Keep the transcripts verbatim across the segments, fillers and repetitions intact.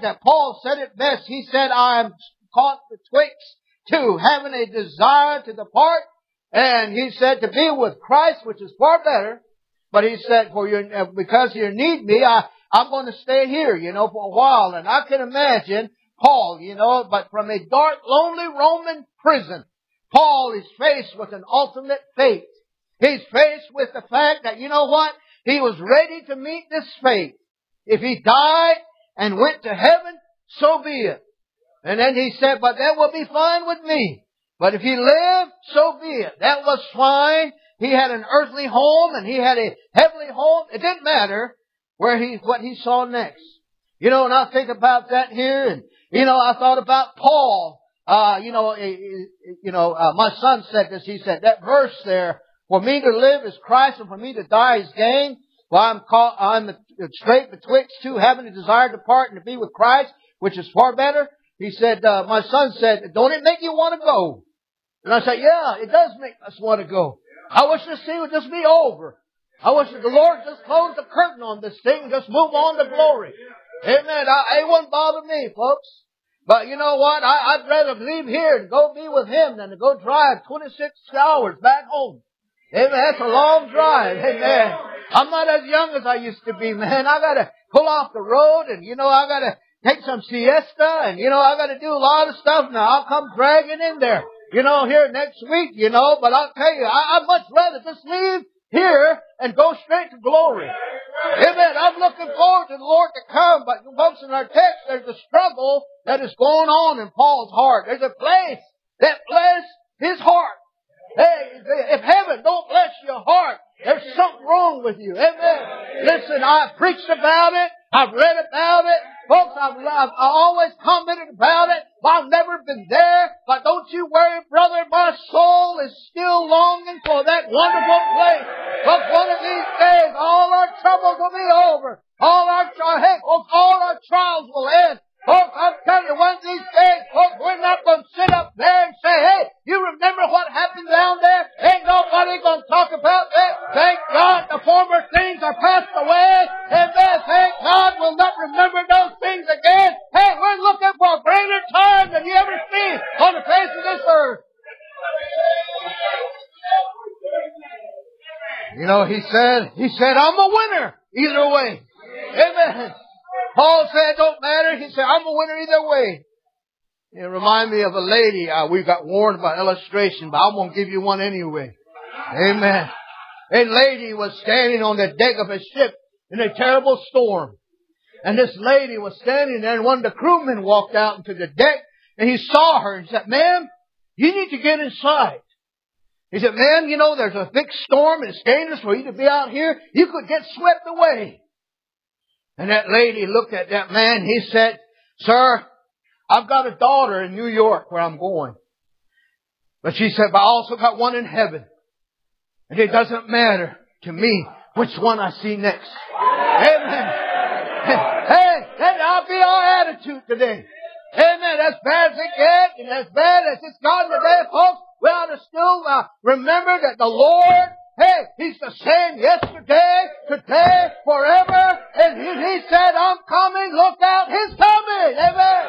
that Paul said it best. He said, I am caught betwixt two, having a desire to depart. And he said to be with Christ, which is far better. But he said, for your, because you need me, I, I'm going to stay here, you know, for a while. And I can imagine Paul, you know, but from a dark, lonely Roman prison, Paul is faced with an ultimate fate. He's faced with the fact that, you know what? He was ready to meet this fate. If he died and went to heaven, so be it. And then he said, but that will be fine with me. But if he lived, so be it. That was fine. He had an earthly home and he had a heavenly home. It didn't matter where he, what he saw next. You know, and I think about that here, and, you know, I thought about Paul. Uh, you know, you know, uh, my son said this. He said, that verse there, for me to live is Christ and for me to die is gain. Well, I'm caught, I'm straight betwixt two, having a desire to depart and to be with Christ, which is far better. He said, uh, my son said, don't it make you want to go? And I said, yeah, it does make us want to go. I wish this thing would just be over. I wish that the Lord just closed the curtain on this thing and just move on to glory. Amen. I, it wouldn't bother me, folks. But you know what? I, I'd rather leave here and go be with Him than to go drive twenty-six hours back home. Amen. That's a long drive. Amen. I'm not as young as I used to be, man. I gotta pull off the road and, you know, I gotta take some siesta and, you know, I gotta do a lot of stuff now. I'll come dragging in there, you know, here next week, you know, but I'll tell you, I, I'd much rather just leave here and go straight to glory. Amen. I'm looking forward to the Lord to come, but folks, in our text, there's a struggle that is going on in Paul's heart. There's a place that bless his heart. Hey, if heaven don't bless your heart, there's something wrong with you. Amen. Listen, I've preached about it. I've read about it. Folks, I've, I've always commented about it. I've never been there. But don't you worry, brother. My soul is still longing for that wonderful place. But one of these days, all our troubles will be over. All our, hey, folks, all our trials will end. Folks, I'm telling you, one of these days, folks, we're not going to sit up there and say, hey, you remember what happened down there? Ain't nobody going to talk about that. Thank God the former things are passed away. Amen. Thank God we'll not remember those things again. Hey, we're looking for a greater time than you ever seen on the face of this earth. You know, he said, he said, I'm a winner either way. Amen. Paul said, it don't matter. He said, I'm a winner either way. It reminded me of a lady. Uh, we got warned about illustration, but I'm going to give you one anyway. Amen. A lady was standing on the deck of a ship in a terrible storm. And this lady was standing there, and one of the crewmen walked out into the deck, and he saw her and said, ma'am, you need to get inside. He said, ma'am, you know, there's a big storm, and it's dangerous for you to be out here. You could get swept away. And that lady looked at that man. He said, sir, I've got a daughter in New York where I'm going. But she said, but I also got one in heaven. And it doesn't matter to me which one I see next. Amen. Hey, that ought to be our attitude today. Amen. As bad as it gets and as bad as it's gotten today, folks, we ought to still uh, remember that the Lord, hey, He's the same yesterday, today, forever. And He, he said, I'm coming. Look out. He's coming. Amen.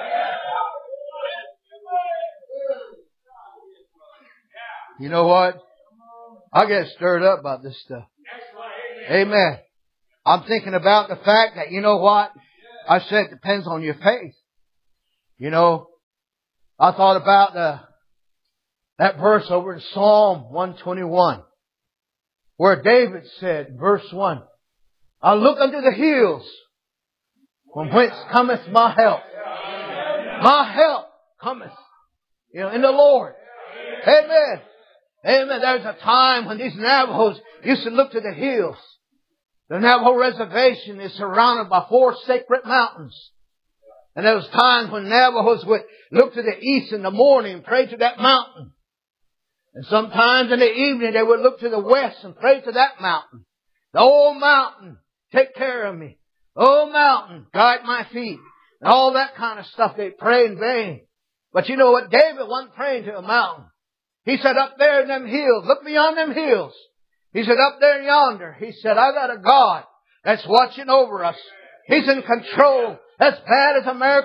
You know what? I get stirred up about this stuff. Amen. I'm thinking about the fact that, you know what? I said it depends on your faith. You know, I thought about the, that verse over in Psalm one twenty-one. Where David said, verse one, I look unto the hills, from whence cometh my help. My help cometh, you know, in the Lord. Amen. Amen. There's a time when these Navajos used to look to the hills. The Navajo reservation is surrounded by four sacred mountains. And there was times when Navajos would look to the east in the morning and pray to that mountain. And sometimes in the evening they would look to the west and pray to that mountain. The old mountain, take care of me. Oh mountain, guide my feet. And all that kind of stuff. They pray in vain. But you know what? David wasn't praying to a mountain. He said, up there in them hills, look beyond them hills. He said, up there yonder, he said, I got a God that's watching over us. He's in control. As bad as America